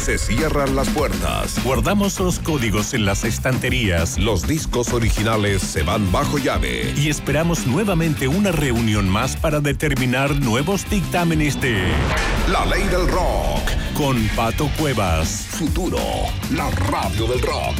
Se cierran las puertas. Guardamos los códigos en las estanterías. Los discos originales se van bajo llave. Y esperamos nuevamente una reunión más para determinar nuevos dictámenes de La Ley del Rock. Con Pato Cuevas. Futuro, la radio del rock.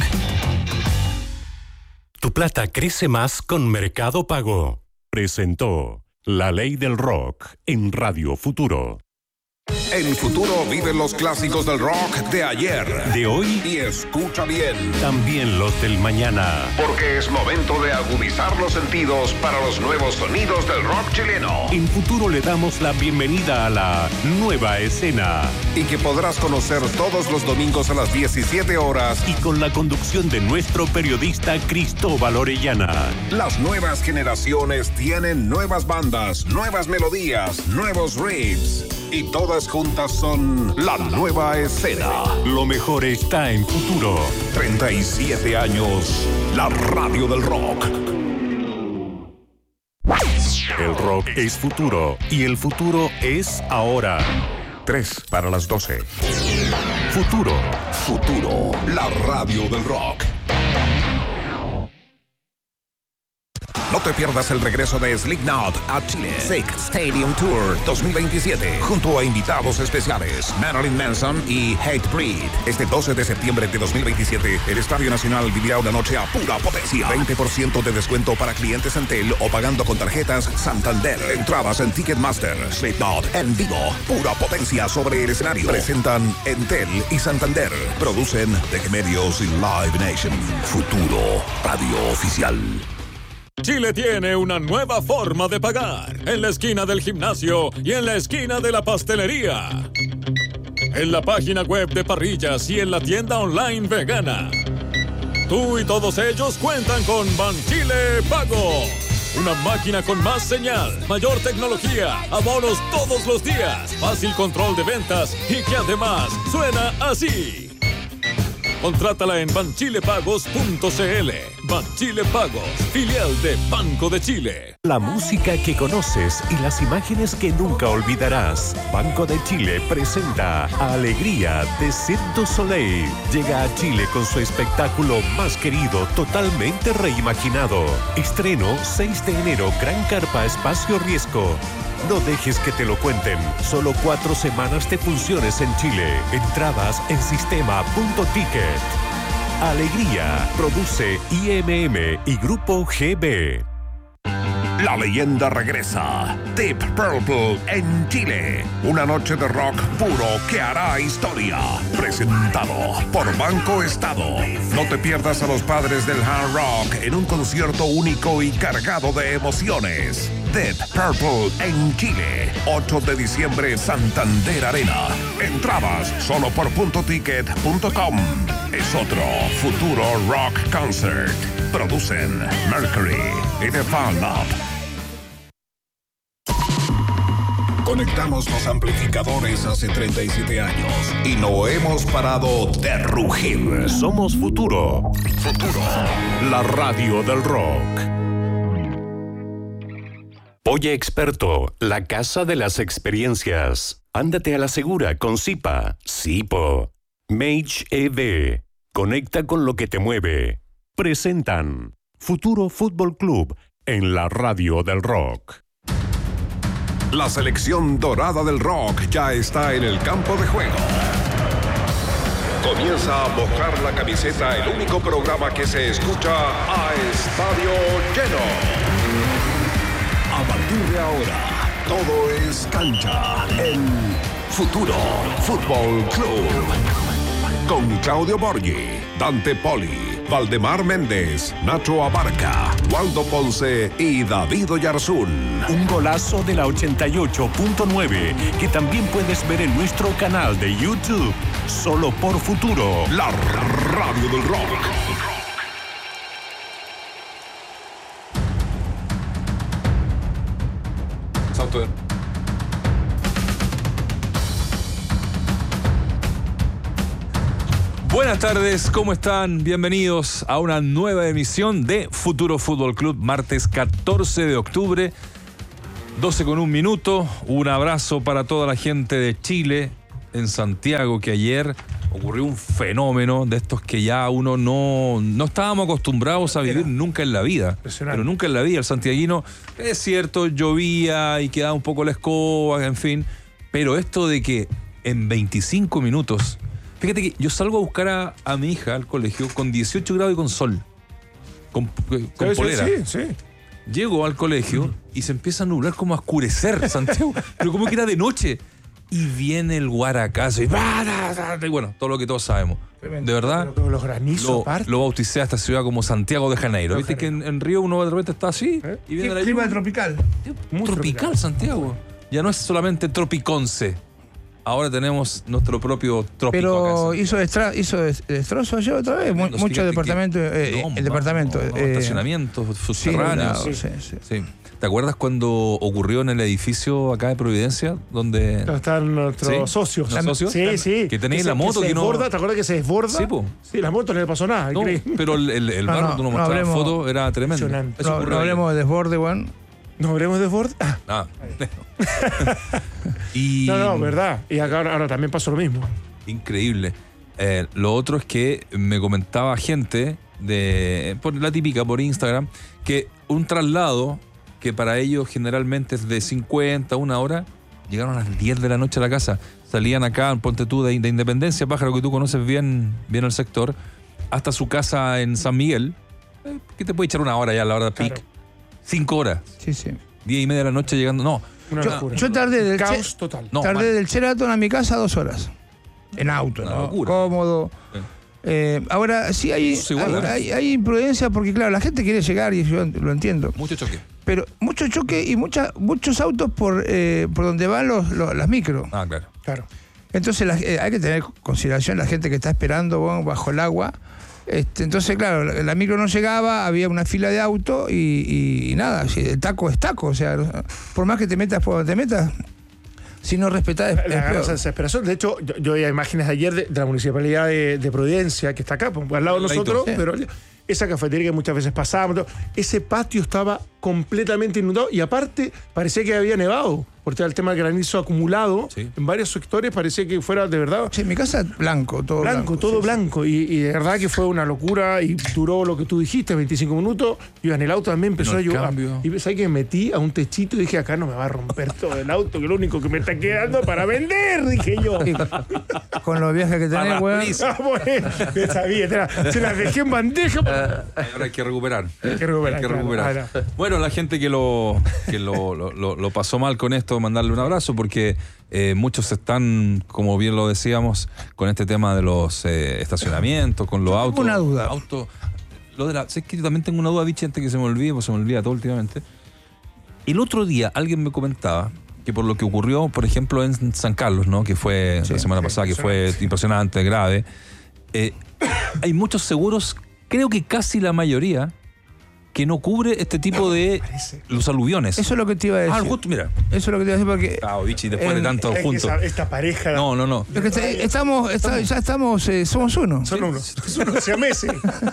Tu plata crece más con Mercado Pago. Presentó La Ley del Rock en Radio Futuro. En Futuro viven los clásicos del rock de ayer, de hoy y escucha bien, también los del mañana. Porque es momento de agudizar los sentidos para los nuevos sonidos del rock chileno. En Futuro le damos la bienvenida a la nueva escena. Y que podrás conocer todos los domingos a las 17 horas. Y con la conducción de nuestro periodista Cristóbal Orellana. Las nuevas generaciones tienen nuevas bandas, nuevas melodías, nuevos riffs. Y todas juntas son la nueva escena. Lo mejor está en Futuro. 37 años, la radio del rock. El rock es futuro y el futuro es ahora. 3 para las 12. Futuro. Futuro, la radio del rock. No te pierdas el regreso de Slipknot a Chile. Sick Stadium Tour 2027. Junto a invitados especiales, Marilyn Manson y Hatebreed. Este 12 de septiembre de 2027, el Estadio Nacional vivirá una noche a pura potencia. 20% de descuento para clientes Entel o pagando con tarjetas Santander. Entradas en Ticketmaster. Slipknot en vivo. Pura potencia sobre el escenario. Presentan Entel y Santander. Producen The Medios y Live Nation. Futuro, radio oficial. Chile tiene una nueva forma de pagar. En la esquina del gimnasio y en la esquina de la pastelería. En la página web de Parrillas y en la tienda online vegana. Tú y todos ellos cuentan con Banchile Pago. Una máquina con más señal, mayor tecnología, abonos todos los días, fácil control de ventas y que además suena así. Contrátala en banchilepagos.cl. Banchile Pagos, filial de Banco de Chile. La música que conoces y las imágenes que nunca olvidarás. Banco de Chile presenta Alegría de Cirque du Soleil. Llega a Chile con su espectáculo más querido, totalmente reimaginado. Estreno 6 de enero, Gran Carpa Espacio Riesgo. No dejes que te lo cuenten. Solo 4 semanas de funciones en Chile. Entradas en sistema.ticket. Alegría. Produce IMM y Grupo GB. La leyenda regresa. Deep Purple en Chile. Una noche de rock puro que hará historia. Presentado por Banco Estado. No te pierdas a los padres del hard rock en un concierto único y cargado de emociones. Deep Purple en Chile. 8 de diciembre, Santander Arena. Entradas solo por puntoticket.com. Es otro Futuro Rock Concert. Producen Mercury y The Fan Lab. Conectamos los amplificadores hace 37 años y no hemos parado de rugir. Somos Futuro. Futuro, la radio del rock. Oye Experto, la casa de las experiencias. Ándate a la segura con Zipa. Zipo. Mage EV. Conecta con lo que te mueve. Presentan Futuro Fútbol Club en la radio del rock. La selección dorada del rock ya está en el campo de juego. Comienza a mojar la camiseta, el único programa que se escucha a estadio lleno. A partir de ahora, todo es cancha en Futuro Fútbol Club. Con Claudio Borghi, Dante Poli, Valdemar Méndez, Nacho Abarca, Waldo Ponce y David Oyarzún. Un golazo de la 88.9 que también puedes ver en nuestro canal de YouTube. Solo por Futuro, la radio del rock. Santo. Buenas tardes, ¿cómo están? Bienvenidos a una nueva emisión de Futuro Fútbol Club, martes 14 de octubre, 12:01. Un abrazo para toda la gente de Chile, en Santiago, que ayer ocurrió un fenómeno de estos que ya uno no estábamos acostumbrados a vivir nunca en la vida. Pero nunca en la vida. El santiaguino, es cierto, llovía y quedaba un poco la escoba, en fin. Pero esto de que en 25 minutos... Fíjate que yo salgo a buscar a mi hija al colegio con 18 grados y con sol. Con polera. Sí. Llego al colegio y se empieza a nublar, como a oscurecer, Santiago. Pero como que era de noche. Y viene el guaracazo y bueno, todo lo que todos sabemos. De verdad, pero los granizos aparte. Lo bauticé a esta ciudad como Santiago de Janeiro. ¿Viste que en Río uno de repente está así? Y viene la clima lluvia. tropical. Muy tropical, Santiago. Ya no es solamente tropiconce. Ahora tenemos nuestro propio trópico. Pero acá, hizo destrozos ayer otra vez. Muchos departamentos. Estacionamientos subterráneos. Sí. ¿Te acuerdas cuando ocurrió en el edificio acá de Providencia? Donde están nuestros socios. ¿Los socios? Sí. Que tenéis la moto que no... desborda, ¿te acuerdas que se desborda? Sí, po. Sí, la moto no le pasó nada. No, pero el barro, tú nos mostrabas fotos, era tremendo. No hablemos de desborde, Juan. ¿No hablemos de desborde? No, verdad. Y acá ahora también pasó lo mismo. Increíble. Lo otro es que me comentaba gente, por la típica, por Instagram, que un traslado que para ellos generalmente es de 50, una hora, llegaron a las 10 de la noche a la casa. Salían acá en Ponte tú de Independencia, Pájaro, que tú conoces bien el sector, hasta su casa en San Miguel, que te puede echar una hora ya a la hora de pic. 5 horas. Sí. 10:30 de la noche llegando. No. Yo tardé del caos total. Del Sheraton a mi casa 2 horas. En auto, una ¿no? Locura. Cómodo. Ahora, sí hay imprudencia porque, claro, la gente quiere llegar y yo lo entiendo. Mucho choque. Pero mucho choque y muchos autos por donde van las micros. Claro. Entonces hay que tener consideración la gente que está esperando bajo el agua. Entonces, claro, la micro no llegaba, había una fila de auto y nada, el taco es taco. O sea, por más que te metas por donde te metas, si no respetás es peor. Desesperación. De hecho, yo veía imágenes de ayer de la municipalidad de Providencia, que está acá, al lado de nosotros, pero esa cafetería que muchas veces pasábamos, ese patio estaba completamente inundado y aparte parecía que había nevado, porque el tema del granizo acumulado en varios sectores, parecía que fuera de verdad. Sí, en mi casa blanco, todo blanco. Y de verdad que fue una locura y duró lo que tú dijiste, 25 minutos. Yo en el auto también empezó a llover. Y sabes que me metí a un techito y dije, acá no me va a romper todo el auto, que lo único que me está quedando para vender, dije yo. Con los viajes que tenés, weón. Se las dejé en bandeja. Ahora hay que recuperar. Claro. Bueno, la gente que lo pasó mal con esto, mandarle un abrazo porque muchos están, como bien lo decíamos, con este tema de los estacionamientos, con los autos. Una duda. Sé que yo también tengo una duda, Vichy, antes que se me olvide, pues se me olvida todo últimamente. El otro día alguien me comentaba que por lo que ocurrió, por ejemplo, en San Carlos, ¿no? Que fue la semana pasada, que fue impresionante, grave. Hay muchos seguros, creo que casi la mayoría, que no cubre este tipo de los aluviones. Eso es lo que te iba a decir. Justo, mira. Eso es lo que te iba a decir porque... Vichy, después de tanto juntos. Esta pareja... No. Es que somos uno. Son uno. Siameses.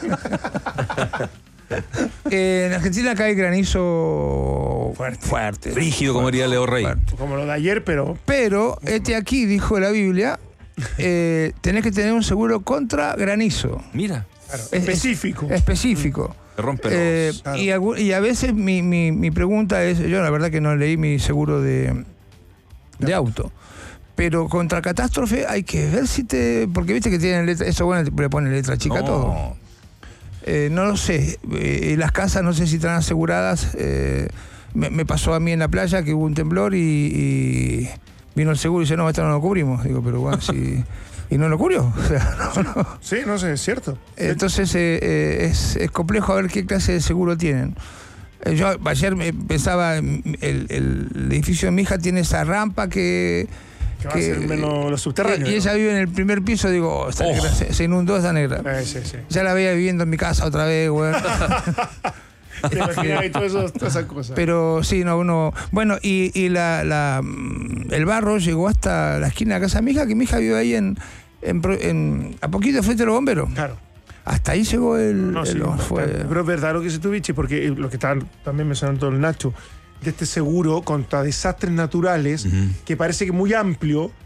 En Argentina cae granizo fuerte. Rígido, como diría Leo Rey. Como lo de ayer, pero... Pero, aquí dijo la Biblia, tenés que tener un seguro contra granizo. Mira. Claro, específico. Te rompe y a veces mi pregunta es, yo la verdad que no leí mi seguro de auto, pero contra catástrofe hay que ver porque viste que tienen letra, eso bueno, le ponen letra chica todo. No lo sé, las casas no sé si están aseguradas. Me pasó a mí en la playa que hubo un temblor y vino el seguro y dice, no, esta no lo cubrimos. Digo, pero bueno, sí. Y no lo cubrió. O sea, no. Sí, no sé, es cierto. Entonces es complejo a ver qué clase de seguro tienen. Yo ayer pensaba, el edificio de mi hija tiene esa rampa que va a ser menos los subterráneos. Y ella vive en el primer piso, digo, esta negra, se inundó esta negra. Sí. Ya la veía viviendo en mi casa otra vez, güey. Te imaginas y todas esas cosas. Pero sí, no. Bueno, y el barro llegó hasta la esquina de casa de mi hija, que mi hija vive ahí a poquito frente a los bomberos. Claro. Hasta ahí llegó pero es verdad lo que se tú, Vichy, porque lo que estaban también mencionando el Nacho, de este seguro contra desastres naturales, que parece que es muy amplio,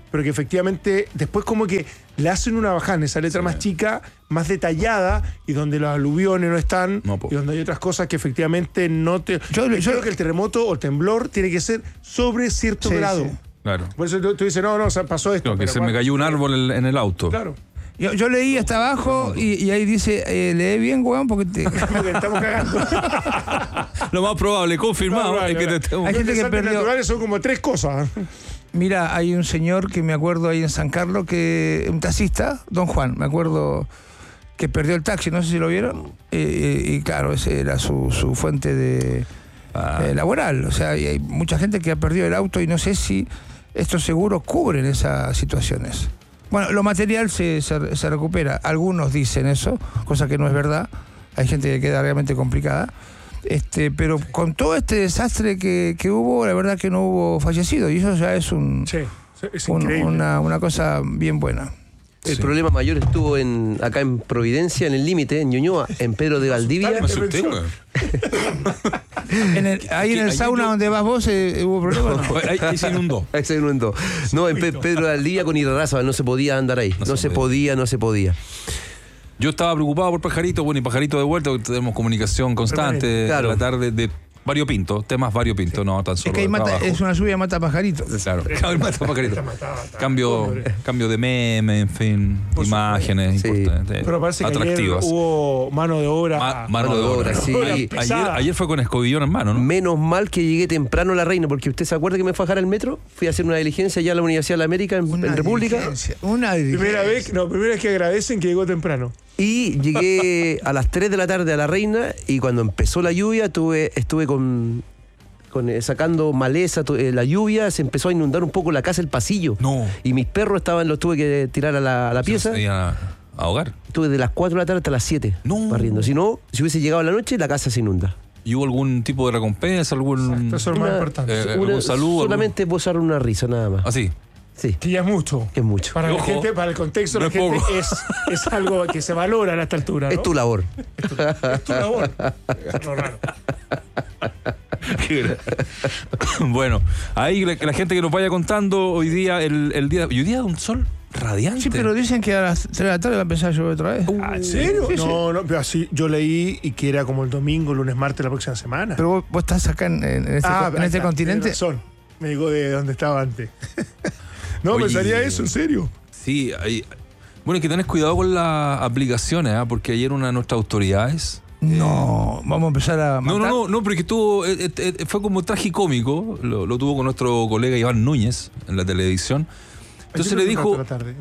pero que efectivamente después como que le hacen una bajada en esa letra más chica, más detallada, y donde los aluviones no están, y donde hay otras cosas que efectivamente no te... Yo creo que el terremoto o el temblor tiene que ser sobre cierto grado. Sí. Claro. Por eso tú dices, no, pasó esto. Claro, que se me cayó un árbol en el auto. Claro. Yo leí hasta abajo y ahí dice, lee bien, weón, porque porque estamos cagando. Lo más probable, confirmado, es que te estemos... Hay gente que perdió... naturales son como 3 cosas. Mira, hay un señor que me acuerdo ahí en San Carlos, un taxista, don Juan, me acuerdo que perdió el taxi, no sé si lo vieron, y claro, ese era su fuente de laboral. O sea, hay mucha gente que ha perdido el auto y no sé si estos seguros cubren esas situaciones. Bueno, lo material se recupera. Algunos dicen eso, cosa que no es verdad. Hay gente que queda realmente complicada. Pero con todo este desastre que hubo, la verdad que no hubo fallecidos. Y eso ya es una cosa bien buena. El problema mayor estuvo acá en Providencia, en el límite, en Ñuñoa, en Pedro de Valdivia. Ahí en el sauna donde vas vos hubo problemas. No. Ahí se inundó. Ahí se inundó. No, en Pedro de Valdivia con Irarrázaval no se podía andar ahí. No se podía. Yo estaba preocupado por Pajarito, y Pajarito de vuelta, porque tenemos comunicación constante claro. a la tarde de variopinto, temas variopinto, no tan solo. Es que es una lluvia mata pajaritos. Claro, mata pajaritos. Cambio de meme, en fin, por imágenes importantes. Pero parece que ayer hubo mano de obra. Mano de obra, sí. Ayer fue con escobillón en mano, ¿no? Menos mal que llegué temprano a La Reina, porque usted se acuerda que me fue a bajar al metro, fui a hacer una diligencia allá a la Universidad de la América en República. Primera vez que agradecen que llegó temprano. Y llegué a las 3 de la tarde a La Reina, y cuando empezó la lluvia estuve sacando maleza, la lluvia, se empezó a inundar un poco la casa, el pasillo. No. Y mis perros los tuve que tirar a la pieza. A ahogar. Estuve de las 4 de la tarde hasta las 7 barriendo. Si no, si hubiese llegado la noche, la casa se inunda. ¿Y hubo algún tipo de recompensa? Eso es lo más importante. ¿Algún saludo? Solamente posar una risa, nada más. ¿Ah, sí? Sí. Que ya es mucho. Que es mucho. Para la gente, para el contexto, no la gente es algo que se valora a esta altura, ¿no? Es tu labor. Es tu labor. Es lo raro. Bueno, ahí la gente que nos vaya contando hoy día, hoy día un sol radiante. Sí, pero dicen que a las 3 de la tarde va a empezar a llover otra vez. ¿En serio? Sí, no, pero así yo leí y que era como el domingo, lunes, martes, la próxima semana. Pero vos estás acá en este continente. Tienes razón. Me digo de donde estaba antes. No, oye, pensaría eso, en serio. Sí, hay que tener cuidado con las aplicaciones, porque ayer una de nuestras autoridades... No, vamos a empezar a matar. No, porque fue como tragicómico, lo tuvo con nuestro colega Iván Núñez en la televisión. Entonces le dijo,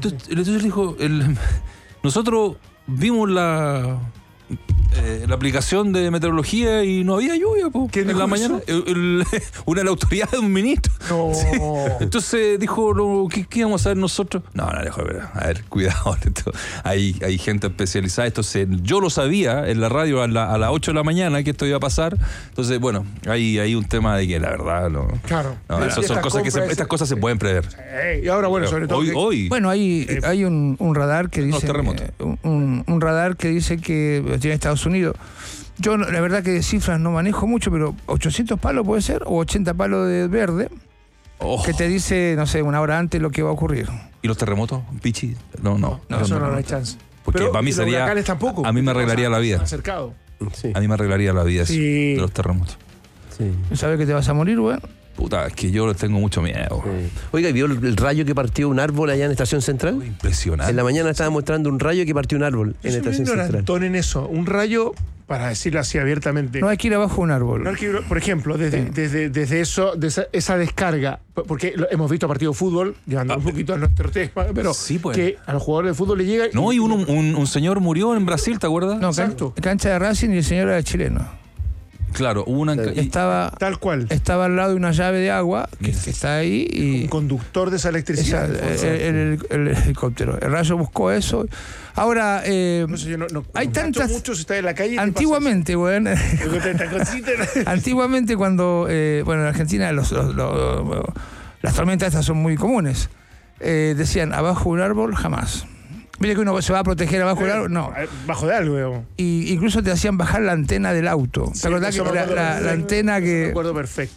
nosotros vimos la aplicación de meteorología y no había lluvia en la mañana. Una de las autoridades de un ministro. No. Entonces dijo, ¿qué íbamos a hacer nosotros? No, a ver, cuidado. Hay gente especializada. Yo lo sabía en la radio a las 8 de la mañana que esto iba a pasar. Entonces, bueno, hay un tema de que la verdad Claro. Son cosas estas cosas se pueden prever. Y ahora, bueno, sobre todo hoy. Bueno, hay un radar que dice un radar que dice que tiene Estados Unidos. Yo la verdad que de cifras no manejo mucho, pero 800 palos puede ser, o 80 palos de verde, que te dice, no sé, una hora antes lo que va a ocurrir. ¿Y los terremotos, Pichi? No, eso no hay chance. Porque para mí sería... Tampoco, a mí me arreglaría la vida. Sí. A mí me arreglaría la vida de los terremotos. Sí. ¿Sabes que te vas a morir, güey? Puta, es que yo les tengo mucho miedo. Sí. Oiga, ¿vio el rayo que partió un árbol allá en Estación Central? Impresionante. En la mañana estaba mostrando un rayo que partió un árbol en Estación Central. En eso, un rayo, para decirlo así abiertamente. No hay que ir abajo de un árbol. No hay que ir, por ejemplo, desde eso, esa descarga, porque hemos visto partido de fútbol, llevando un poquito a nuestro tema, pero sí, pues, que a los jugadores de fútbol le llega... No, y un señor murió en Brasil, ¿te acuerdas? No, exacto. Cancha de Racing y el señor era chileno. Claro, hubo una... Estaba tal cual. Estaba al lado de una llave de agua que está ahí y... Un conductor de esa electricidad. El helicóptero. El rayo buscó eso. Ahora, no sé, yo hay tantas... Mucho si está en la calle. Antiguamente, bueno... Antiguamente cuando... bueno, en Argentina las tormentas estas son muy comunes. Decían, abajo un árbol, jamás. Mira que uno se va a proteger abajo del árbol, no. Bajo de algo, digamos. Y incluso te hacían bajar la antena del auto. ¿Te acordás que la antena que... Me acuerdo perfecto.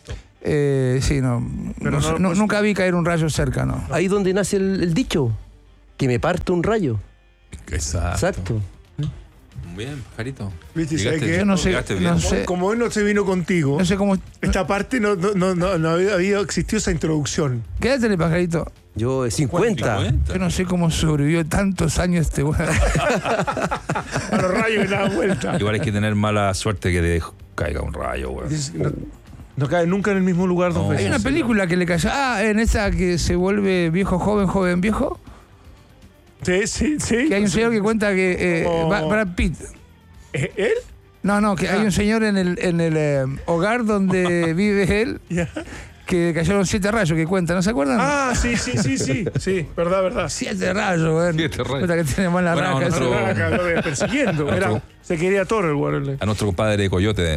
Sí, nunca vi caer un rayo cerca, ¿no? Ahí donde nace el dicho, que me parto un rayo. Exacto. Muy bien, Pajarito. ¿Viste? Llegaste- ¿Sabes qué? Yo no sé, llegaste bien. no sé, Como hoy no se vino contigo, no sé cómo... esta parte no había existido esa introducción. Quédate, pajarito. Yo 50. Yo no sé cómo sobrevivió tantos años este weón. A los rayos que daban vuelta. Igual hay que tener mala suerte que te caiga un rayo, güey. No cae nunca en el mismo lugar dos No. veces. Hay una película que le cayó. En esa que se vuelve viejo, joven, viejo. Sí. Que hay un señor que cuenta que. Como- Brad Pitt. ¿Él? No, que hay un señor en el hogar donde vive él Ya. que cayeron 7 rayos que cuenta, ¿no se acuerdan? Ah, sí. Sí, verdad. 7 rayos, weón. 7 rayos. Puta que tiene mala Bueno, raja. nosotros- ese. Acá lo ves persiguiendo. Se quería todo el weón. A nuestro compadre Coyote.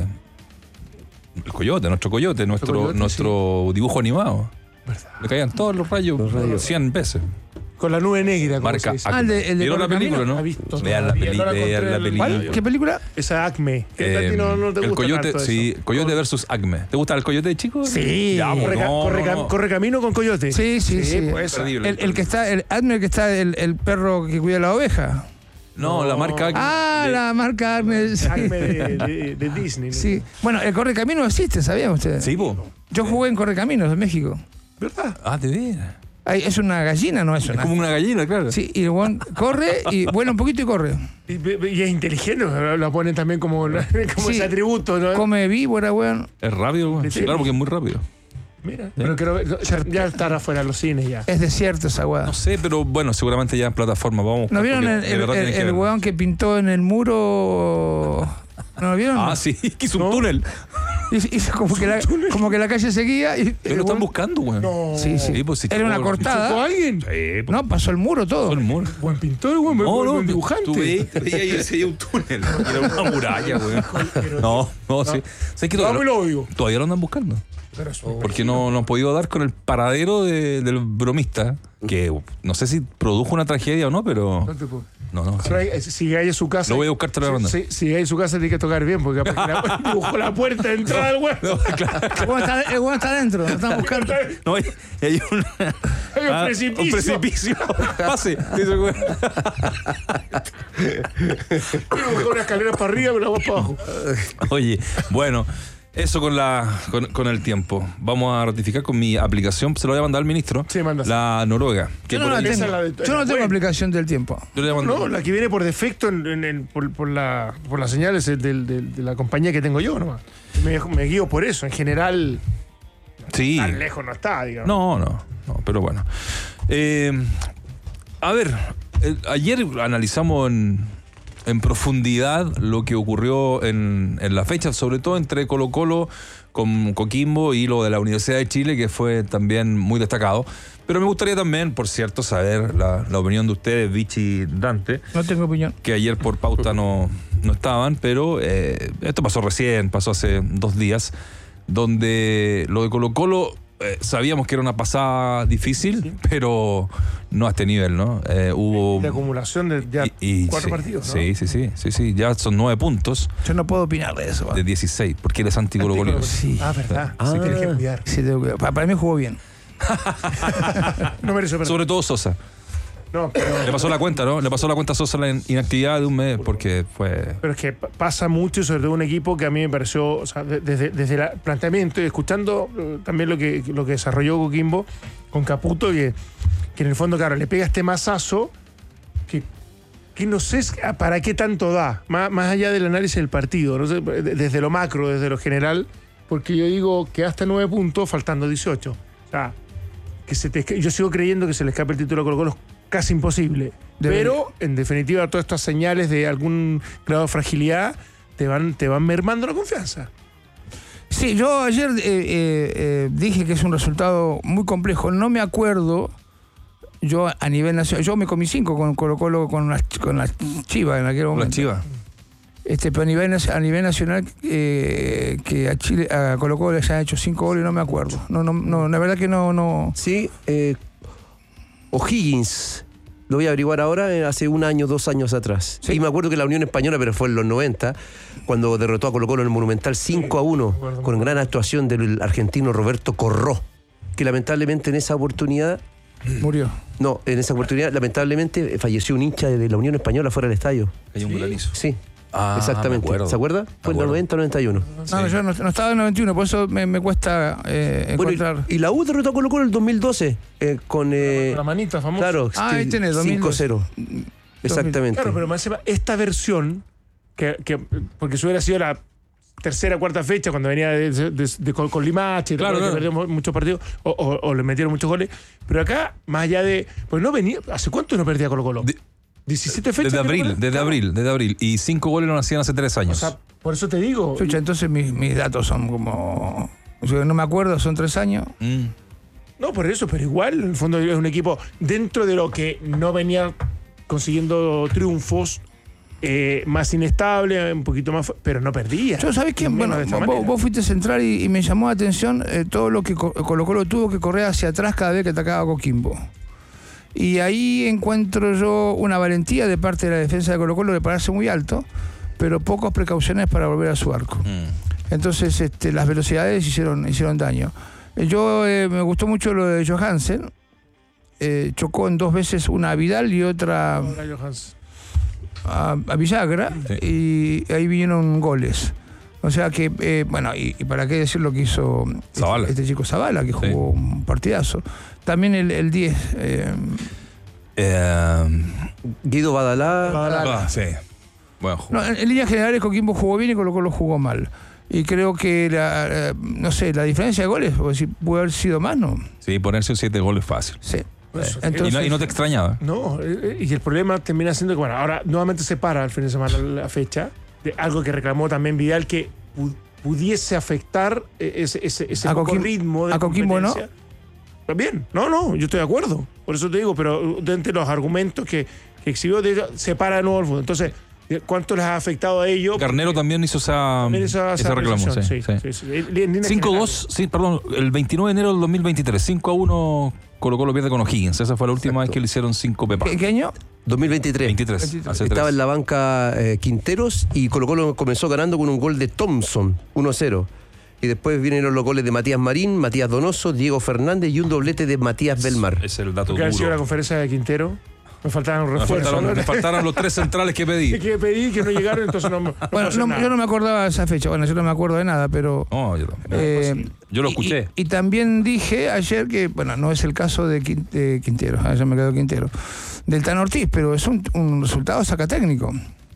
Nuestro Coyote, nuestro dibujo animado. Le caían todos los rayos, 100 veces. Con la nube negra. como Marca se dice. Acme. el de ¿Vieron la Correcamino? película, no? ¿Ha visto? Vean la Todavía no la película. encontré en ¿Cuál? ¿Qué película? Esa Acme. Que a ti no te El gusta Coyote, tanto sí, eso. Coyote versus Acme. ¿Te gusta el Coyote de chico? Sí. Ya, pues, no. Corre camino con Coyote. Sí. Pues, Terrible. El que está, el que está, el perro que cuida la oveja. No, la marca Acme. La marca Acme. Sí. Acme de Disney. ¿no? Sí. Bueno, el Correcaminos existe, ¿sabían ustedes? Sí, po. Yo jugué en Correcaminos en México. ¿Verdad? Ah, de veras. Es una gallina, no es Es una. como una gallina, claro. Sí, y el weón corre y vuela un poquito y corre. Y es inteligente, lo ponen también como Sí. ese atributo, ¿no? Come víbora, weón. Es rápido, güey. Sí. Claro, porque es muy rápido. Mira, pero creo ya estará fuera de los cines ya. Es desierto esa weá. No sé, pero bueno, seguramente ya en plataforma vamos. ¿No vieron porque de verdad tienen que el verlo. weón que pintó en el muro? ¿No lo vieron? Ah, sí, que hizo un ¿No? túnel. Hizo como que la calle seguía y. Pero lo están buscando, güey. No. Sí. Sí, pues sí. Era una todo- cortada. ¿Chocó a alguien? Sí, pues, No, pasó el muro todo. todo el muro. Buen pintor, buen No, dibujante. Tú veías y se un túnel. Era una muralla, güey. No, sí. ¿Sabes qué? Vamos y lo oigo. Todavía lo andan buscando. Pero eso- Porque no han podido dar con el paradero del bromista, que no sé si produjo una tragedia o no, pero. No te puedo. No. Pero si hay en su casa. Lo voy a buscar, te lo voy a mandar. Si hay en su casa, tiene que tocar bien, porque capaz que dibujó la puerta de entrada al güey. El weón está adentro, lo están buscando. No, hay un Hay un precipicio. Un precipicio. Pase. Dice el güey. Dibujó una escalera para arriba, pero vamos para abajo. Oye, bueno, eso con el tiempo. Vamos a ratificar con mi aplicación. Se lo voy a mandar al ministro. Sí, mándase. La Noruega. Que Yo no por la ahí- tengo. esa es la de- Yo no tengo bueno. aplicación del tiempo. Yo le voy a mandar. No, la que viene por defecto por las señales de la compañía que tengo yo, nomás. Me guío por eso. En general, Sí. tan lejos no está, digamos. No, pero bueno. A ver, ayer analizamos en profundidad lo que ocurrió en la fecha, sobre todo entre Colo-Colo con Coquimbo y lo de la Universidad de Chile, que fue también muy destacado. Pero me gustaría también, por cierto, saber la opinión de ustedes, Vichy y Dante, No tengo opinión. que ayer por pauta no estaban, pero esto pasó recién, pasó hace 2 días, donde lo de Colo-Colo sabíamos que era una pasada difícil, pero no a este nivel, ¿no? Hubo... De acumulación de ya y 4 sí, partidos, ¿no? Sí, ya son 9 puntos Yo no puedo opinar de eso. de 16, porque él es anti-Colo-Colino. Sí. Ah, verdad. Se tiene que cuidar. Sí, tengo que- para mí jugó bien. No merece perdón. Sobre todo Sosa. No, pero Le pasó la cuenta, ¿no? Le pasó la cuenta a Sosa la inactividad de un mes, porque fue... es que pasa mucho, sobre todo un equipo que a mí me pareció, o sea, desde el planteamiento y escuchando también lo que desarrolló Coquimbo con Caputo, que en el fondo, claro, le pega este mazazo que no sé para qué tanto da, más allá del análisis del partido, no sé, desde lo macro, desde lo general, porque yo digo que hasta 9 puntos, faltando 18. O sea, yo sigo creyendo que se le escape el título a Colo-Colo es casi imposible. Pero, en definitiva, todas estas señales de algún grado de fragilidad te van mermando la confianza. Sí, yo ayer dije que es un resultado muy complejo. No me acuerdo, yo a nivel nacional, yo me comí 5 con Colo-Colo con las Chivas en aquel momento. La Chiva. Pero a nivel nacional que a Chile, a Colo-Colo les han hecho 5 goles, no me acuerdo. No, la verdad que no. Sí, O'Higgins Lo voy a averiguar ahora, hace 1 año, 2 años atrás. Sí. Y me acuerdo que la Unión Española, pero fue en los 90, cuando derrotó a Colo-Colo en el Monumental 5-1, con gran actuación del argentino Roberto Corró, que lamentablemente en esa oportunidad... Murió. No, en esa oportunidad lamentablemente falleció un hincha de la Unión Española fuera del estadio. Hay un granizo. Sí, Ah, exactamente. me acuerdo. ¿Se acuerda? Fue en el 90 91. No, yo no estaba en 91, por eso me cuesta encontrar. Bueno, y la U derrotó a Colo-Colo en el 2012 con... la manita famosa. Claro, ahí tenés, 5-0. Exactamente. Claro, pero más encima, esta versión, porque eso hubiera sido la tercera, cuarta fecha, cuando venía con Limache, Claro, que perdió muchos partidos, o le metieron muchos goles. Pero acá, más allá de... Pues no venía... ¿Hace cuánto no perdía Colo-Colo? 17 fechas. Desde abril. Y 5 goles lo hacían hace 3 años. O sea, por eso te digo. Chucha, entonces mis datos son como... Yo no me acuerdo, son 3 años. No, por eso, pero igual, en el fondo es un equipo dentro de lo que no venía consiguiendo triunfos, más inestable, un poquito más, pero no perdía. Yo, ¿sabés qué? Bueno, vos fuiste central y me llamó la atención todo lo que Colo-Colo tuvo que correr hacia atrás cada vez que atacaba a Coquimbo. Y ahí encuentro yo una valentía de parte de la defensa de Colo-Colo de pararse muy alto, pero pocas precauciones para volver a su arco. Entonces las velocidades hicieron daño. Me gustó mucho lo de Johansen. Chocó en 2 veces, una a Vidal y otra a Villagra, y ahí vinieron goles. O sea que, bueno, y para qué decir lo que hizo este chico Zavala, que jugó un partidazo. También el 10. Guido Badalá. Sí. Bueno, no, en líneas generales Coquimbo jugó bien y Colo-Colo jugó mal. Y creo que la diferencia de goles, puede haber sido más, ¿no? Sí, ponerse 7 goles fácil. Sí. Entonces, y no te extrañaba. No, y el problema termina siendo que, bueno, ahora nuevamente se para el fin de semana la fecha, de algo que reclamó también Vidal, que pudiese afectar ese poco ritmo de a Coquimbo, ¿no? Bien, no, yo estoy de acuerdo. Por eso te digo, pero de entre los argumentos que exhibió, se para de nuevo el fútbol. Entonces, ¿cuánto les ha afectado a ellos? Garnero también hizo esa reclamo. Sí. 5-2, sí, perdón, el 29 de enero del 2023, 5-1 Colo-Colo pierde con O'Higgins. Esa fue la última vez que le hicieron 5 pepas. ¿Qué año? 2023. 23. Estaba en la banca Quinteros y Colo-Colo comenzó ganando con un gol de Thompson, 1-0. Y después vinieron los goles de Matías Marín, Matías Donoso, Diego Fernández y un doblete de Matías Belmar. Es el dato ¿Qué ha sido duro. la conferencia de Quintero? Me faltaban refuerzos. Me faltaron los 3 centrales que pedí. Que pedí, que no llegaron, entonces no. Bueno, yo no me acordaba de esa fecha. Bueno, yo no me acuerdo de nada, pero. No, yo también. Yo lo escuché. Y también dije ayer que, bueno, no es el caso de Quintero, ya me quedó Quintero, del Tan Ortiz, pero es un resultado sacatécnico.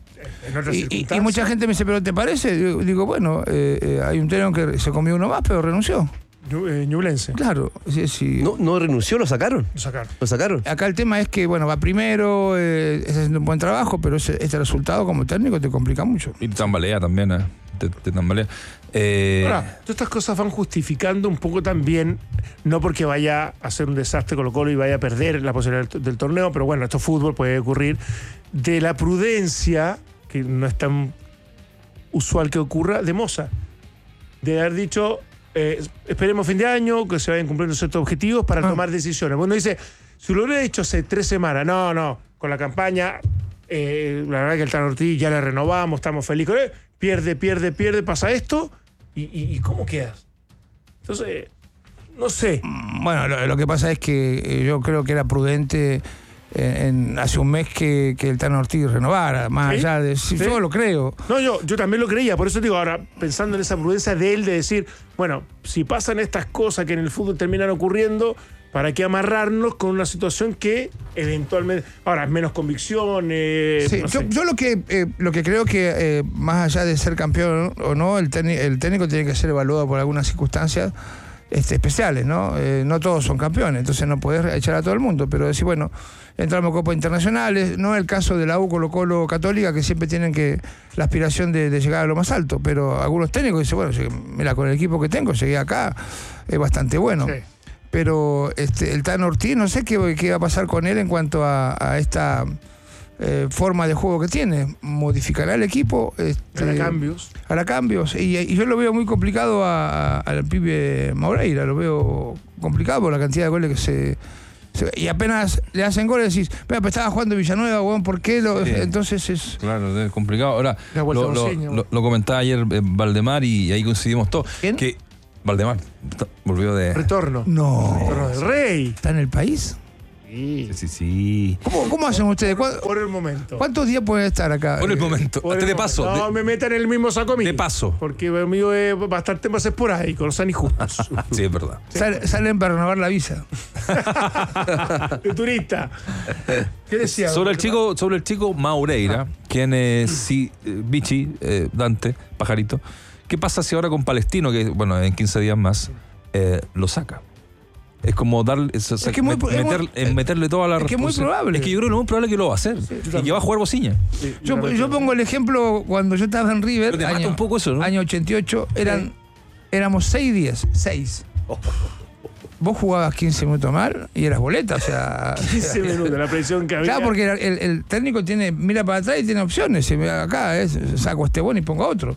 Y mucha gente me dice, ¿pero te parece? Digo, bueno, hay un técnico que se comió uno más, pero renunció. Ñublense. Claro. Sí. No renunció, lo sacaron. Lo sacaron. Acá el tema es que, bueno, va primero, está haciendo un buen trabajo, pero este resultado como técnico te complica mucho. Y tambalea también, te tambalea. Ahora, todas estas cosas van justificando un poco también, no porque vaya a ser un desastre Colo-Colo y vaya a perder la posibilidad del torneo, pero bueno, esto es fútbol, puede ocurrir, de la prudencia, que no es tan usual que ocurra, de Moza. De haber dicho, esperemos fin de año, que se vayan cumpliendo ciertos objetivos para tomar decisiones. Bueno, dice, si lo hubiera hecho hace 3 semanas, no, con la campaña, la verdad que el Tan Ortiz ya le renovamos, estamos felices, pierde, pasa esto, y ¿cómo quedas? Entonces, no sé. Bueno, lo que pasa es que yo creo que era prudente hace un mes que el Tan Ortiz renovara, más allá de... ¿Sí? Yo lo creo. No, yo también lo creía, por eso digo, ahora, pensando en esa prudencia de él, de decir, bueno, si pasan estas cosas que en el fútbol terminan ocurriendo, ¿para qué amarrarnos con una situación que eventualmente... Ahora, es menos convicción... sí, no yo lo que creo que, más allá de ser campeón o no, el técnico tiene que ser evaluado por algunas circunstancias especiales, ¿no? No todos son campeones, entonces no podés echar a todo el mundo, pero decir, bueno, entramos a copas internacionales, no es el caso de la U, Colo-Colo, Católica, que siempre tienen la aspiración de llegar a lo más alto, pero algunos técnicos dicen, bueno, mira, con el equipo que tengo, llegué acá, es bastante bueno. Sí. Pero el Tan Ortiz, no sé qué va a pasar con él en cuanto a esta forma de juego que tiene. ¿Modificará el equipo? Hará cambios. Y yo lo veo muy complicado al pibe Moreira, lo veo complicado por la cantidad de goles Y apenas le hacen goles decís, pero estaba jugando Villanueva, weón, ¿por qué? Sí. Entonces es... Claro, es complicado. Ahora, La vuelta lo Monseño. comentaba ayer Valdemar y ahí coincidimos todos. ¿Quién? Que Valdemar volvió de... Retorno. No. Retorno del Rey. ¿Está en el país? Sí. ¿Cómo hacen ustedes? Por el momento. ¿Cuántos días pueden estar acá? Por el momento. Por el de momento. paso. No me metan en el mismo saco a mí. De paso. Porque el mío es bastante más esporádico, no son injustos. Sí, es verdad. Salen para renovar la visa. De turista. ¿Qué decía? Sobre el chico Maureira, quien es Vichy, Dante, Pajarito. ¿Qué pasa si ahora con Palestino, que bueno, en 15 días más, lo saca? Es como darle, meterle toda la es que es muy probable. Es que yo creo que es muy probable que lo va a hacer. Y que va a jugar Bociña. Sí, Yo pongo el ejemplo cuando yo estaba en River, Pero te mata un poco eso, ¿no? año 88, éramos 6 días, 6. Vos jugabas 15 minutos mal y eras boleta, o sea... 15 minutos, la presión que había. Claro, porque el técnico mira para atrás y tiene opciones. Si acá saco a este bueno y pongo a otro.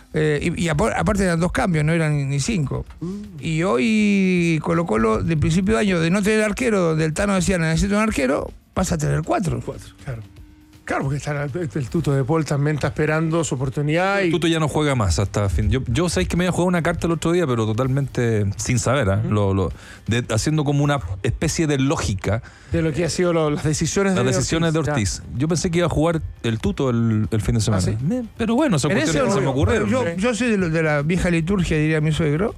Y aparte eran 2 cambios, no eran ni 5. Y hoy Colo-Colo, de principio de año, de no tener arquero, donde el Tano decía necesito un arquero, pasa a tener 4. Claro, porque el Tuto de Paul también está esperando su oportunidad. El Tuto ya no juega más hasta fin. Yo sabéis que me había jugado una carta el otro día, pero totalmente sin saber, haciendo como una especie de lógica de lo que ha sido las decisiones de Ortiz. Yo pensé que iba a jugar el Tuto el fin de semana. ¿Ah, sí? Pero bueno, son cuestiones que se me ocurrieron. Yo soy de la vieja liturgia, diría mi suegro.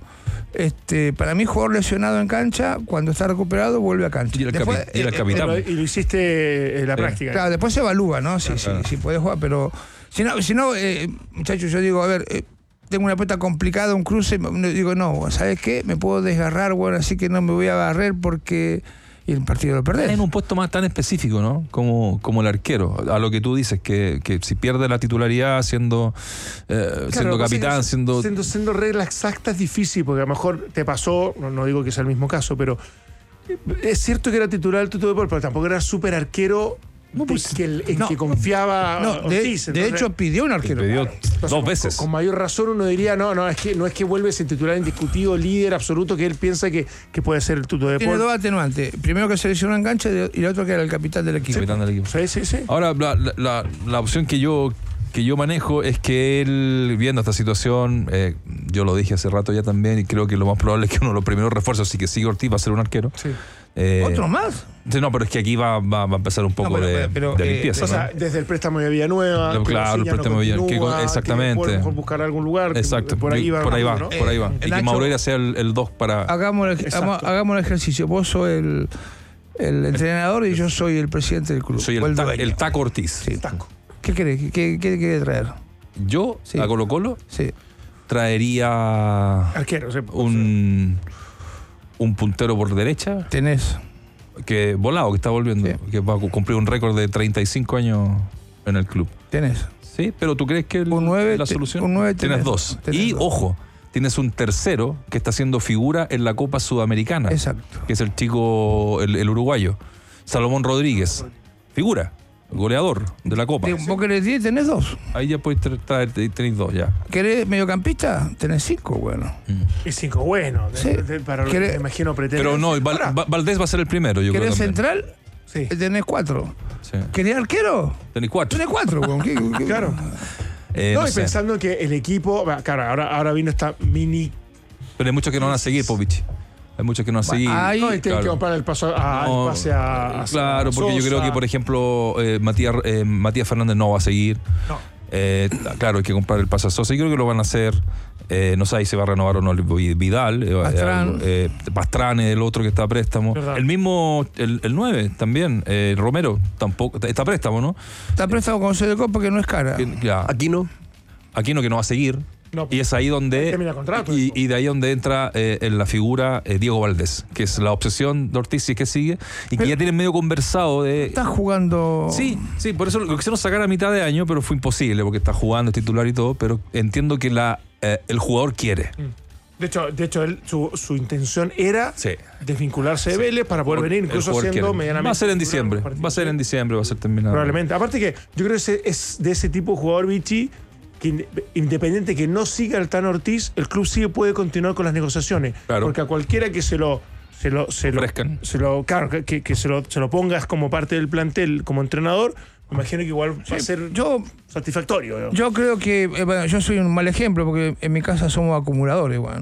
Para mí, jugador lesionado en cancha, cuando está recuperado, vuelve a cancha. Y el capitán. Y lo hiciste en la práctica. Claro, después se evalúa, ¿no? Si puede jugar, pero si no, muchachos, yo digo, a ver, tengo una pelota complicada, un cruce, digo, no, ¿sabes qué? Me puedo desgarrar, bueno, así que no me voy a agarrar porque... Y el partido lo perdés. En un puesto más tan específico, ¿no? Como el arquero. A lo que tú dices, que si pierde la titularidad siendo capitán, siendo regla exacta es difícil, porque a lo mejor te pasó, no digo que sea el mismo caso, pero es cierto que era titular el Tuto de Paul, pero tampoco era súper arquero. Que confiaba Ortiz. De hecho, pidió un arquero. Pidió 2 veces. Con mayor razón uno diría, no es que vuelve ese titular indiscutido, líder absoluto, que él piensa que puede ser el Tuto de Paul. Tiene 2 atenuantes. Primero que se lesionó en cancha y el otro que era el capitán del equipo. Sí. Ahora, la opción que yo manejo es que él, viendo esta situación, yo lo dije hace rato ya también, y creo que lo más probable es que uno de los primeros refuerzos, si que sigue Ortiz, va a ser un arquero. Sí. ¿Otro más? Sí, pero es que aquí va a empezar un poco de limpieza. O sea, desde el préstamo de Villanueva. Claro, el préstamo de Villanueva. Exactamente. Mejor buscar algún lugar. Exacto. Por ahí va. ¿no? Por ahí va. Y que Maureira sea el 2 para... Hagamos el ejercicio. Vos sos el entrenador y yo soy el presidente del club. Soy el Taco Ortiz. Sí, Taco. ¿Qué querés? ¿Qué quiere traer? Yo, a Colo-Colo, traería arquero, un puntero por derecha. Tenés. Que volado, que está volviendo. Sí. Que va a cumplir un récord de 35 años en el club. Tenés. Sí, pero ¿tú crees que la solución? Un 9 tienes 2. Y, ojo, tienes un tercero que está haciendo figura en la Copa Sudamericana. Exacto. Que es el chico, el uruguayo. Salomón Rodríguez. Figura. Goleador de la Copa. Vos querés 10, tenés 2. Ahí ya podés traer, tenés 2 ya. ¿Querés mediocampista? Tenés 5, bueno. Y 5 bueno. Sí. Para lo que me imagino pretender. Pero no, Valdés va a ser el primero, yo creo. ¿Querés central? Sí. Tenés 4. Sí. ¿Querés arquero? Tenés 4. Tenés 4, bueno. Claro. No, y pensando que el equipo, claro, ahora vino esta mini. Pero hay muchos que no van a seguir, Povich. Hay muchos que no han seguido. No, y tienen que comprar el pase a claro, porque yo creo que, por ejemplo, Matías Fernández no va a seguir. No. Claro, hay que comprar el pase a Sosa. Yo creo que lo van a hacer. No sé si se va a renovar o no Vidal. Pastrán es el otro que está a préstamo. ¿Verdad? El mismo, el 9 también. Romero tampoco. Está a préstamo, ¿no? Está a préstamo con C de Copa, que no es cara. Aquino que no va a seguir. No, y es ahí donde y de ahí donde entra en la figura Diego Valdés, que es la obsesión de Ortiz, si es que sigue, y que ya tienen medio conversado de... Está jugando... Sí, por eso lo quisieron sacar a mitad de año, pero fue imposible, porque está jugando, es titular y todo, pero entiendo que el jugador quiere. De hecho él, su intención era desvincularse de Vélez para poder venir, incluso siendo medianamente... Va a ser en diciembre, va a ser terminado. Probablemente. Aparte que yo creo que es de ese tipo de jugador, Vichy, que independiente que no siga el Tano Ortiz, el club puede continuar con las negociaciones. Claro. Porque a cualquiera que se lo claro, que se lo pongas como parte del plantel, como entrenador, me imagino que igual va a ser satisfactorio. Yo creo que, bueno, yo soy un mal ejemplo porque en mi casa somos acumuladores, bueno.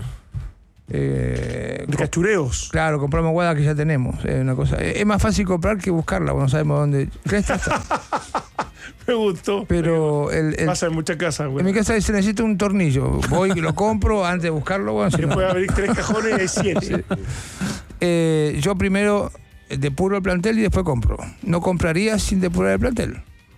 De cachureos. Claro, compramos guadas que ya tenemos. Una cosa. Es más fácil comprar que buscarla, bueno, no sabemos dónde. Cresta está. Me gustó. Pero pasa en muchas casas, güey. En mi casa se necesita un tornillo. Voy y lo compro antes de buscarlo. Bueno, si puede abrir 3 cajones y hay 7. Sí. Yo primero depuro el plantel y después compro. No compraría sin depurar el plantel.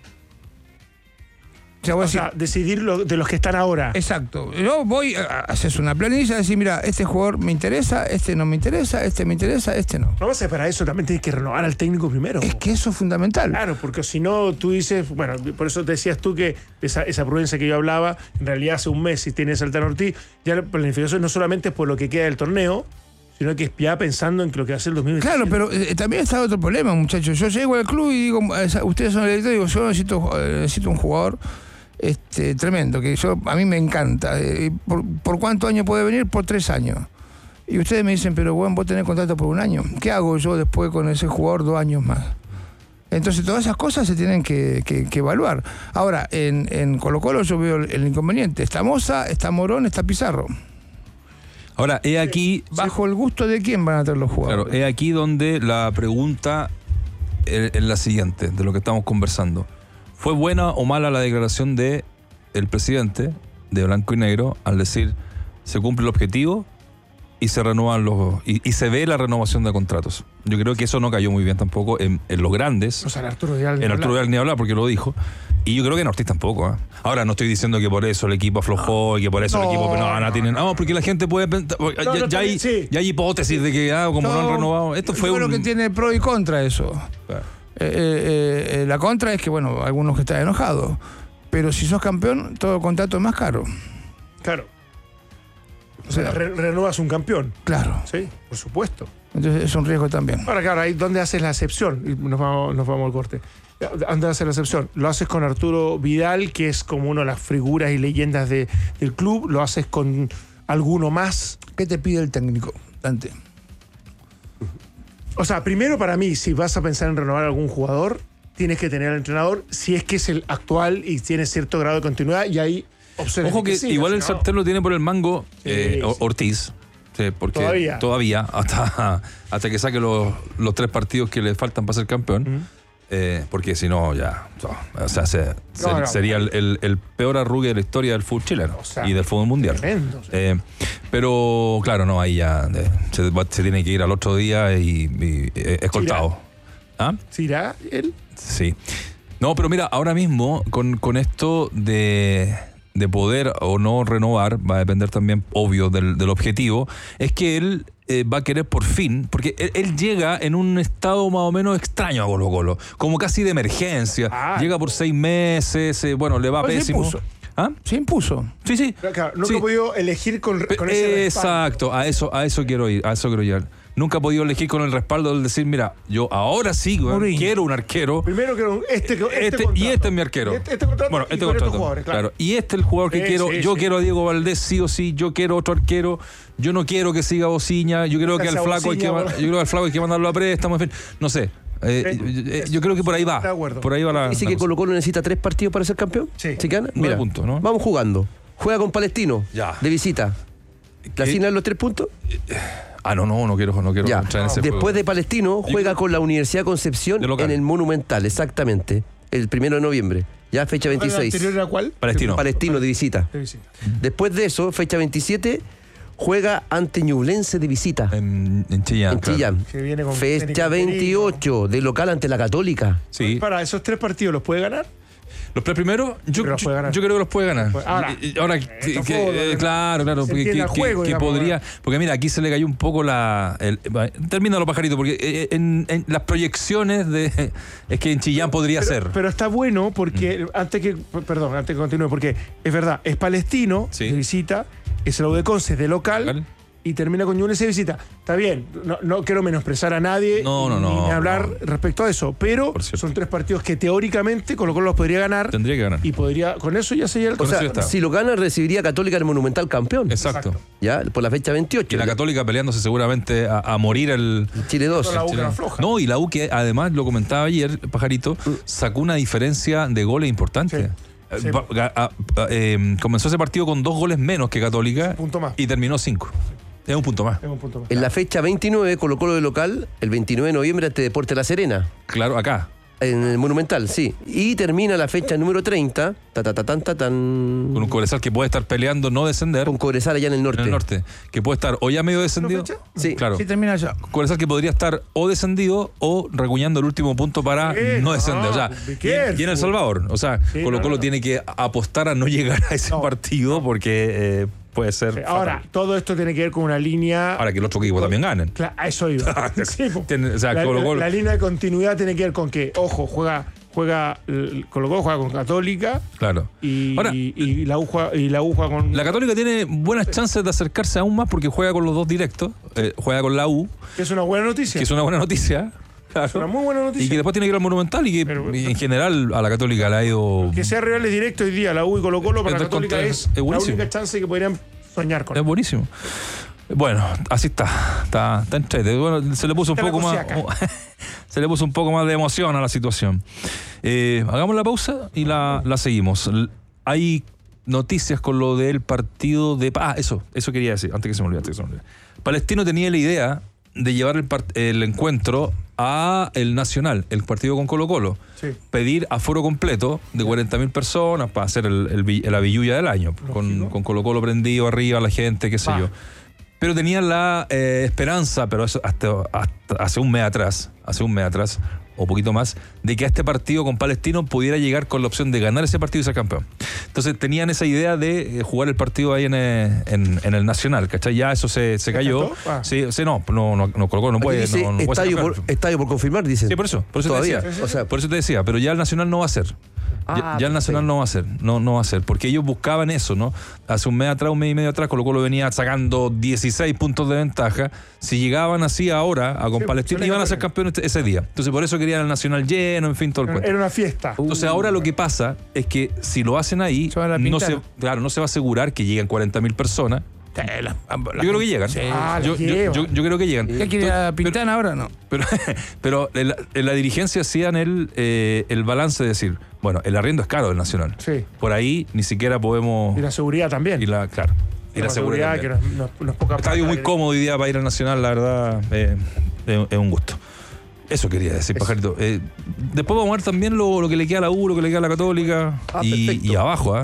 O sea, decidir de los que están ahora. Exacto. Yo voy a hacer una planilla y decir, mira, este jugador me interesa, este no me interesa, este me interesa, este no. No, para eso también tienes que renovar al técnico primero. Es que eso es fundamental. Claro, porque si no, tú dices, bueno, por eso decías tú que esa prudencia que yo hablaba, en realidad hace un mes, si tienes al Tan Ortiz, ya la planificación no solamente es por lo que queda del torneo, sino que es ya pensando en lo que va a ser el 2020. Claro, pero también está otro problema, muchachos. Yo llego al club y digo, ustedes son el director, digo, yo necesito un jugador tremendo, que a mí me encanta. ¿Por cuántos años puede venir? Por 3 años. Y ustedes me dicen, pero bueno, vos tenés contrato por 1 año. ¿Qué hago yo después con ese jugador 2 años más? Entonces todas esas cosas se tienen que evaluar. Ahora, en Colo-Colo yo veo el inconveniente. Está Moza, está Morón, está Pizarro. Ahora, he aquí... ¿Bajo el gusto de quién van a tener los jugadores? Claro, he aquí donde la pregunta es la siguiente, de lo que estamos conversando. ¿Fue buena o mala la declaración del presidente de Blanco y Negro al decir se cumple el objetivo y se renuevan y se ve la renovación de contratos? Yo creo que eso no cayó muy bien tampoco en los grandes. O sea, en Arturo Vidal ni hablar porque lo dijo. Y yo creo que en Ortiz tampoco. Ahora no estoy diciendo que por eso el equipo aflojó y que por eso el equipo porque la gente puede pensar, ya hay hipótesis de que como no han renovado. Esto fue creo que tiene pro y contra eso. Claro. La contra es que, bueno, algunos que están enojados, pero si sos campeón, todo contrato es más caro. Claro. O sea, renuevas un campeón. Claro. Sí, por supuesto. Entonces es un riesgo también. Ahora, claro, ahí donde haces la excepción, y nos vamos al corte. ¿Dónde haces la excepción? Lo haces con Arturo Vidal, que es como una de las figuras y leyendas del club. Lo haces con alguno más. ¿Qué te pide el técnico, Dante? O sea, primero para mí, si vas a pensar en renovar a algún jugador, tienes que tener al entrenador, si es que es el actual y tiene cierto grado de continuidad, y ahí opciones. Ojo que igual el sartén lo tiene por el mango Ortiz. Sí, porque todavía hasta que saque los 3 partidos que le faltan para ser campeón. Porque si no, ya. O sea, sería el peor arrugue de la historia del fútbol chileno y del fútbol mundial. Tremendo, pero claro, no, ahí ya se tiene que ir al otro día y escoltado. ¿Se irá él? Sí. No, pero mira, ahora mismo con esto de poder o no renovar, va a depender también, obvio, del objetivo, es que él va a querer por fin, porque él llega en un estado más o menos extraño a Colo-Colo, como casi de emergencia. Llega por 6 meses, le va pésimo. Se impuso. Sí. Claro, nunca he podido elegir con ese exacto, a eso quiero ir, Nunca he podido elegir con el respaldo del decir, mira, yo ahora sí quiero un arquero. Primero quiero y este es mi arquero. Este contrato. Este contrato. Claro. Y este es el jugador que quiero. Yo quiero a Diego Valdés sí o sí. Yo quiero otro arquero. Yo no quiero que siga Bociña. Yo creo que al flaco hay que mandarlo a préstamo. En fin, no sé. Yo creo que por ahí va. Por ahí va la. Dice que Colo-Colo necesita 3 partidos para ser campeón. Sí. ¿Se gana? Mira, puntos, ¿no? Vamos jugando. Juega con Palestino. De visita. ¿Le asignan los 3 puntos? No quiero entrar en ese Después juego. de Palestino, juega con la Universidad de Concepción en el Monumental, exactamente. El 1 de noviembre. Ya fecha 26. ¿El anterior era cuál? Palestino de visita. Después de eso, fecha 27, juega ante Ñublense de visita. En Chillán. Que viene con fecha 28, de local ante la Católica. Sí. Para esos 3 partidos, ¿los puede ganar? Los 3 primeros, yo creo que los puede ganar. Ahora claro, porque podría. Porque mira, aquí se le cayó un poco termina los pajaritos, porque en las proyecciones es que en Chillán podría ser. Pero está bueno porque, antes que continúe, porque es verdad, es Palestino de visita, es el U de Conce de local. y termina con Ñublense de visita. Está bien, no quiero menosprezar a nadie ni hablar respecto a eso, pero son 3 partidos que teóricamente Colo-Colo los podría ganar. Tendría que ganar. Y podría, con eso ya sería el... O sea, si lo gana, recibiría Católica el Monumental campeón. Exacto. Ya, por la fecha 28. Y la Católica peleándose seguramente a morir el Chile 2. La U que era floja. No, y la U que además, lo comentaba ayer, Pajarito, sacó una diferencia de goles importante. Sí. Comenzó ese partido con 2 goles menos que Católica. Un punto más. Y terminó 5. Es un punto más. En la fecha 29, Colo-Colo de local, el 29 de noviembre ante Deportes La Serena. Claro, acá. En el Monumental, sí. Y termina la fecha número 30, con un Cobresal que puede estar peleando no descender. con Cobresal allá en el norte. En el norte. Que puede estar o ya medio descendido. Sí. Claro. Sí, termina allá. Cobresal que podría estar o descendido o recuñando el último punto para no descender. O sea, y en El Salvador. O sea, Colo-Colo tiene que apostar a no llegar a ese partido porque puede ser. Ahora, todo esto tiene que ver con una línea. Ahora que el otro equipo también ganen. Claro, a eso iba. Sí, O sea, la línea de continuidad tiene que ver con que, ojo, Colo-Colo juega con Católica. Claro. Y la U juega con. La Católica tiene buenas chances de acercarse aún más porque juega con los 2 directos. Juega con la U. Que es una buena noticia. Que es una buena noticia. Claro. Es una muy buena noticia. Y que después tiene que ir al Monumental y que en general a la Católica le ha ido. Que sea rivales directos hoy día, la U y Colo-Colo, para la Católica es la única chance que podrían soñar con. Es buenísimo. Bueno, así está entrete. Bueno, se le puso un poco más. Se le puso un poco más de emoción a la situación. Hagamos la pausa y la seguimos. Hay noticias con lo del partido de. Eso quería decir, antes que se me olvide. Palestino tenía la idea de llevar el encuentro a el Nacional, el partido con Colo-Colo. Sí. Pedir aforo completo de 40.000 personas para hacer la billulla del año, con Colo-Colo prendido arriba, la gente, qué sé yo. Pero tenía la esperanza, pero eso hasta hace un mes atrás, o poquito más, de que a este partido con Palestino pudiera llegar con la opción de ganar ese partido y ser campeón. Entonces tenían esa idea de jugar el partido ahí en el Nacional, ¿cachai? Ya eso se cayó. Sí, no Colo-Colo no puede. Dice, no puede estadio por confirmar, dicen. Sí, por eso todavía. Te decía. O sea, por eso te decía, pero ya el Nacional no va a ser. Ya el Nacional no va a ser, no va a ser, porque ellos buscaban eso, ¿no? Hace un mes y medio atrás, Colo-Colo venía sacando 16 puntos de ventaja. Si llegaban así ahora con Palestina, iban a ser campeones ese día. Entonces por eso querían el Nacional lleno, en fin, todo el cuento. Era una fiesta. Entonces ahora lo que pasa es que si lo hacen ahí, no se va a asegurar que lleguen 40.000 personas. Yo creo que llegan. Sí. Yo creo que llegan. ¿Qué quiere la Pintana ahora? No. Pero en la dirigencia hacían el balance de decir, bueno, el arriendo es caro del Nacional. Sí. Por ahí ni siquiera podemos. Y la seguridad también. Y la seguridad que no es poca. Estadio muy cómodo hoy día para ir al Nacional, la verdad, es un gusto. Eso quería decir, Pajarito. Después vamos a ver también lo que le queda a la U, lo que le queda a la Católica. Y abajo,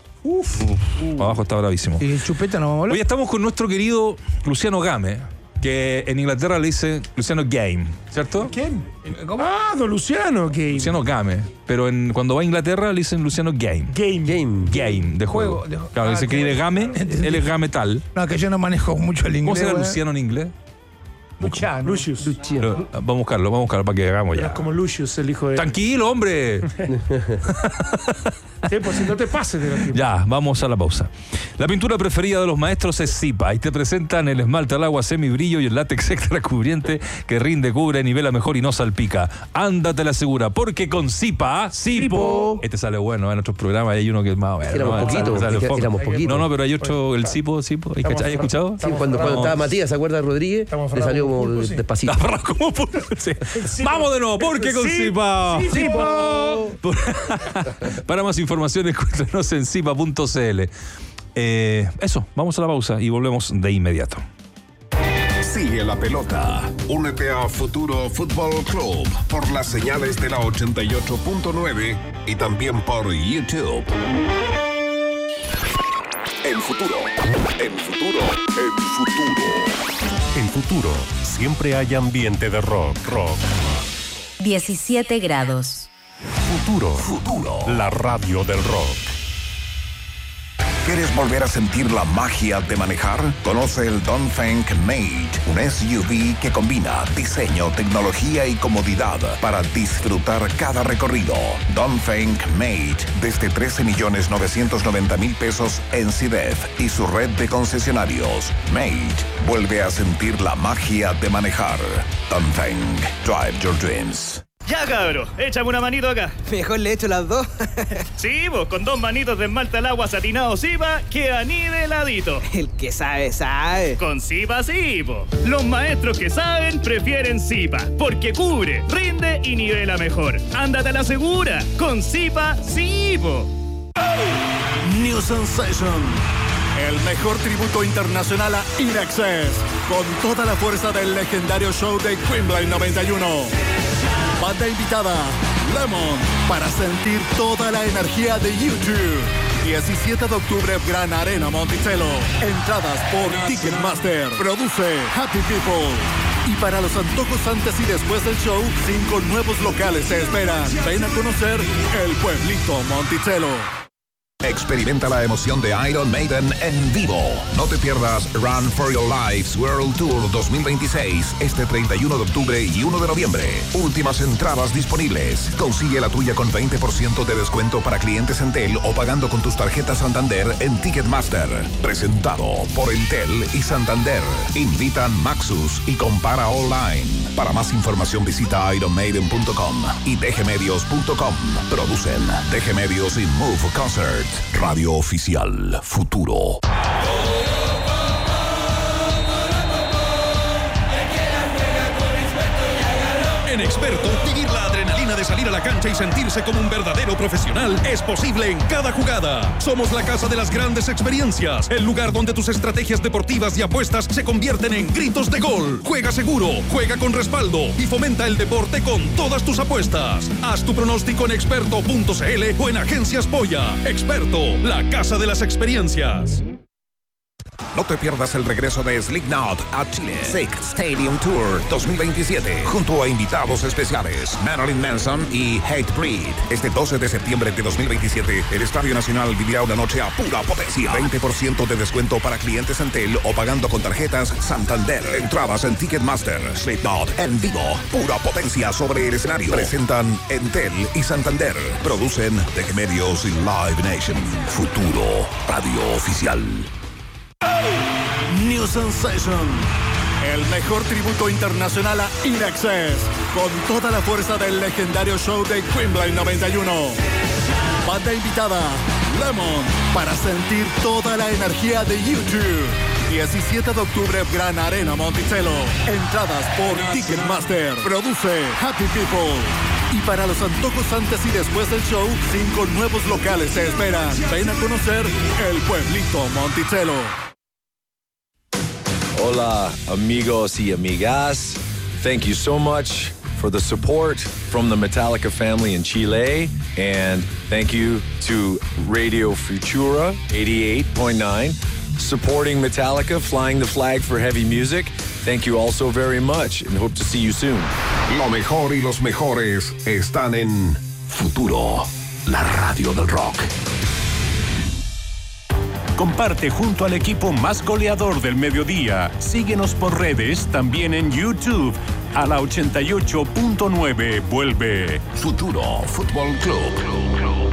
abajo está bravísimo. ¿Y el Chupeta no vamos a hablar? Hoy estamos con nuestro querido Luciano Game, que en Inglaterra le dice Luciano Game, ¿cierto? ¿Quién? ¿Cómo? Don Luciano Game. Luciano Game, pero cuando va a Inglaterra le dicen Luciano Game. Game, de juego. Claro, dice que de Game, él es Game tal. No, que yo no manejo mucho el inglés. ¿Cómo será Luciano en inglés? Lucius. Pero, vamos a buscarlo para que hagamos ya. Es como Lucius, el hijo de. Tranquilo, hombre. Sí, pues si no te pases de los tiempos. Ya, vamos a la pausa. La pintura preferida de los maestros es Zipa y te presentan el esmalte al agua semibrillo y el látex extra cubriente que rinde, cubre, nivela mejor y no salpica. Ándate la segura, porque con Zipa, Zipo. Este sale bueno en otros programas, hay uno que es más bueno. Éramos poquitos. No, pero hay otro, el Zipo. ¿Hay escuchado? Sí, cuando estaba Matías, ¿se acuerda de Rodríguez? Le salió como despacito. Vamos de nuevo, porque con Zipa. Zipo. Para más información, encuéntranos en zipa.cl. Eso, vamos a la pausa y volvemos de inmediato. Sigue la pelota. Únete a Futuro Fútbol Club por las señales de la 88.9 y también por YouTube. El futuro. En Futuro siempre hay ambiente de rock. 17 grados. Futuro. La radio del rock. ¿Quieres volver a sentir la magia de manejar? Conoce el Dongfeng Mate, un SUV que combina diseño, tecnología y comodidad para disfrutar cada recorrido. Dongfeng Mate, desde 13.990.000 pesos en CIDEF y su red de concesionarios. Mate, vuelve a sentir la magia de manejar. Dongfeng, drive your dreams. Ya, cabro, échame una manito acá. Mejor le echo las dos. Sí, vos, con 2 manitos de esmalte al agua satinado Zipa, queda niveladito. El que sabe, sabe. Con Zipa sí, po. Los maestros que saben prefieren Zipa, porque cubre, rinde y nivela mejor. Ándate a la segura, con Zipa sí, po. New Sensation, el mejor tributo internacional a In Excess, con toda la fuerza del legendario show de Quimbling 91. Banda invitada, Lemon, para sentir toda la energía de YouTube. 17 de octubre, Gran Arena Monticello. Entradas por Ticketmaster. Produce Happy People. Y para los antojos antes y después del show, 5 nuevos locales te esperan. Ven a conocer el pueblito Monticello. Experimenta la emoción de Iron Maiden en vivo. No te pierdas Run for Your Lives World Tour 2026 este 31 de octubre y 1 de noviembre. Últimas entradas disponibles. Consigue la tuya con 20% de descuento para clientes Entel o pagando con tus tarjetas Santander en Ticketmaster. Presentado por Entel y Santander. Invitan Maxus y compara online. Para más información visita ironmaiden.com y dgmedios.com. Producen DG Medios y Move Concert. Radio Oficial Futuro. En Experto, vivir la adrenalina de salir a la cancha y sentirse como un verdadero profesional es posible en cada jugada. Somos la casa de las grandes experiencias, el lugar donde tus estrategias deportivas y apuestas se convierten en gritos de gol. Juega seguro, juega con respaldo y fomenta el deporte con todas tus apuestas. Haz tu pronóstico en experto.cl o en Agencias Polla. Experto, la casa de las experiencias. No te pierdas el regreso de Slipknot a Chile. Sick Stadium Tour 2027. Junto a invitados especiales Marilyn Manson y Hatebreed. Este 12 de septiembre de 2027, el Estadio Nacional vivirá una noche a pura potencia. 20% de descuento para clientes Entel o pagando con tarjetas Santander. Entradas en Ticketmaster. Slipknot en vivo. Pura potencia sobre el escenario. Presentan Entel y Santander. Producen DG Medios y Live Nation. Futuro Radio Oficial. New Sensation, el mejor tributo internacional a In Excess, con toda la fuerza del legendario show de Quimbling 91. Banda invitada, Lemon, para sentir toda la energía de YouTube. 17 de octubre, Gran Arena Monticello. Entradas por Ticketmaster. Produce Happy People. Y para los antojos antes y después del show, 5 nuevos locales te esperan. Ven a conocer el pueblito Monticello. Hola, amigos y amigas. Thank you so much for the support from the Metallica family in Chile. And thank you to Radio Futura 88.9, supporting Metallica, flying the flag for heavy music. Thank you all so very much and hope to see you soon. Lo mejor y los mejores están en Futuro, la radio del rock. Comparte junto al equipo más goleador del mediodía. Síguenos por redes, también en YouTube. A la 88.9 vuelve Futuro Fútbol Club.